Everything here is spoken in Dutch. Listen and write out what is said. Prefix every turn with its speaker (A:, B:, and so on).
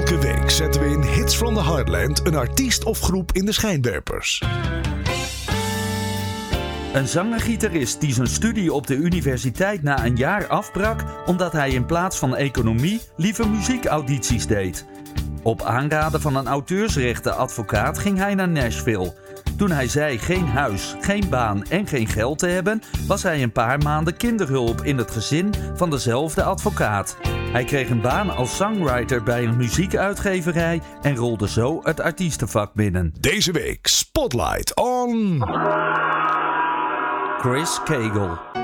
A: Elke week zetten we in Hits from the Heartland een artiest of groep in de schijnwerpers.
B: Een zanger-gitarist die zijn studie op de universiteit na een jaar afbrak omdat hij in plaats van economie liever muziekaudities deed. Op aanraden van een auteursrechtenadvocaat ging hij naar Nashville. Toen hij zei geen huis, geen baan en geen geld te hebben, was hij een paar maanden kinderhulp in het gezin van dezelfde advocaat. Hij kreeg een baan als songwriter bij een muziekuitgeverij en rolde zo het artiestenvak binnen.
A: Deze week Spotlight on...
B: Chris Cagle.